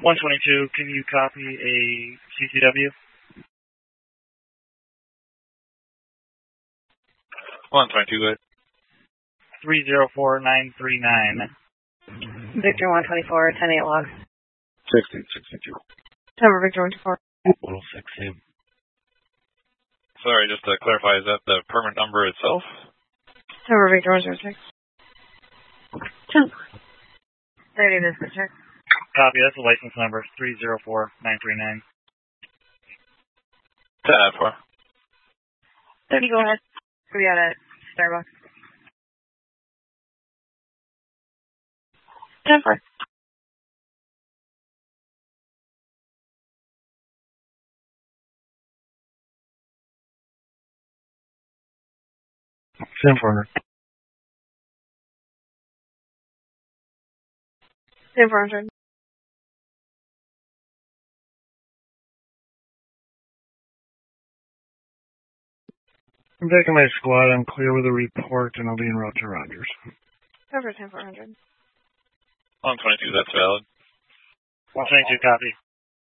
122, can you copy a CCW? 122, good. 304939. Victor 124, 10-8 log. 1662. Tower Victor 124. 106, same. Sorry, just to clarify, is that the permit number itself? Tower Victor 106. 10. 30 dispatcher. Copy, that's the license number, 304939. 10-4. 30, go ahead. We got a Starbucks. 10-4. Same for her. 10-400. I'm taking my squad. I'm clear with a report, and I'll be en route to Rogers. Cover 10-400. 122, that's valid. 122, copy.